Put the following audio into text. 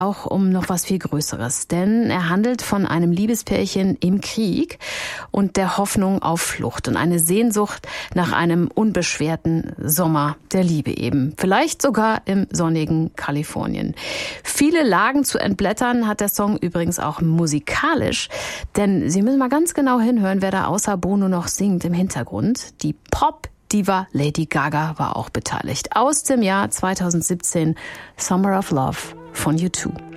auch um noch was viel Größeres, denn er handelt von einem Liebespärchen im Krieg und der Hoffnung auf Flucht und eine Sehnsucht nach einem unbeschwerten Sommer der Liebe eben. Vielleicht sogar im sonnigen Kalifornien. Viele Lagen zu entblättern hat der Song übrigens auch musikalisch, denn Sie müssen mal ganz genau hinhören, wer da außer Bono noch singt im Hintergrund. Die Pop-Diva Lady Gaga war auch beteiligt. Aus dem Jahr 2017 Summer of Love von U2.